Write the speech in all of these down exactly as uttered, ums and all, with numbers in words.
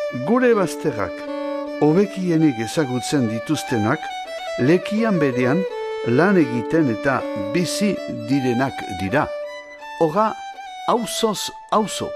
Gure bazterrak, hobekienik ezagutzen dituztenak, lekian berean lan egiten eta bizi direnak dira. Hora, auzoz auzo.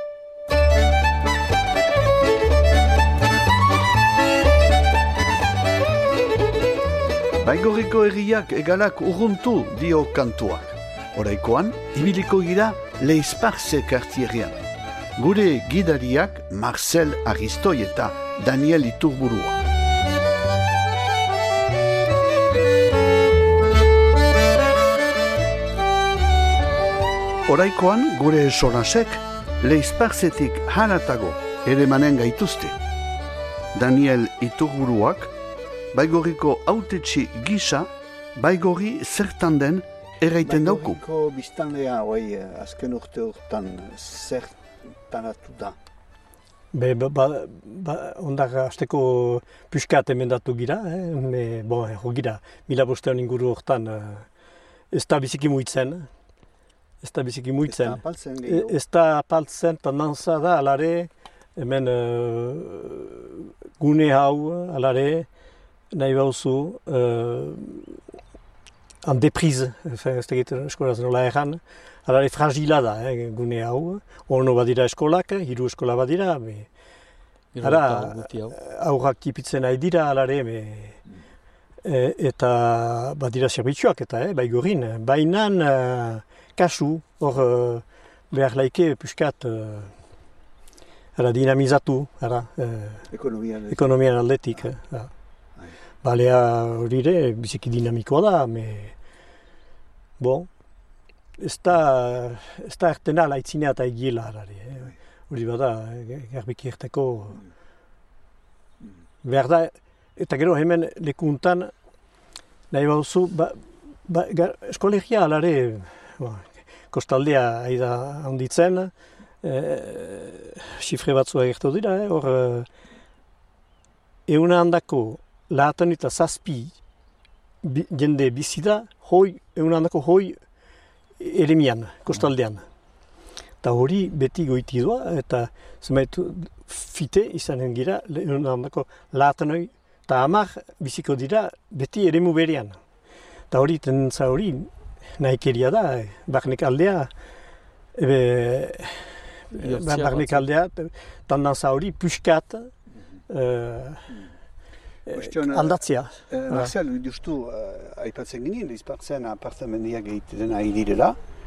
Baigorriko herriak egalak urruntu dio kantuak. Oraikoan, ibiliko gira Leisparze kartierrean. Gure gidariak Marcel Aristoi eta Daniel Iturburua. Oraikoan, gure sonasek Leisparzetik hanatago ere manen gaituzte. Daniel Iturburuak, Baigorriko autetxi gisa, Baigorri zertan den erraiten dauku. Baigorriko biztanlea, oi, azken urte urtan zertanatu da. Be, ba, ba, ba, ondak azteko puskat emendatu gira, eh? Me, bon, ho gira, mila bostean inguru hortan ez da biziki muitzen. Ez da biziki muitzen. Ez da apaltzen gehiago. Ez da apaltzen, tendantza da, alare, hemen uh, gune hau, alare, nahi bauzu, uh, en depriz, ez tegit eskolaz nola erran, alare fragila da, eh, gune hau, ono badira eskolak, hiru eskola badira, me, ara, aurrak tipitzen nahi dira, alare, me, e, eta badira zerbitzuak, eta, eh, Baigorrin, bainan, uh, kasu, hor uh, behar laike puskat uh, ara, dinamizatu, ara, uh, ekonomian, ekonomian aldetik. Eh, Balea horire biziki dinamikoa da, me, bon, ez da, ez da ertena laitzinea eta egiela harari. Hori eh. bada, garbiki erteko, behar da, eta gero hemen lekuntan, nahi bauzu, ba, ba, eskolegia alare, ba, kostaldea aida handitzen, xifre batzu agertu dira, eh, hor, euna handako lahatan eta zazpi bi, jende bizida, hoi, euna handako hoi eremian, kostaldean. Eta hori beti goiti doa, eta zenbait fite izanen gira, euna handako lahatan hoi, eta hamar biziko dira beti eremu berean. Eta hori, tendentza hori, nahikeria da, barnek aldea, ebe, barnek aldea, tendentza hori, puskat, uh, aldatzea. Uh, Marcel, justu, uh, aipatzen ginen, Leispartzen apartamendiak egiten ari direla,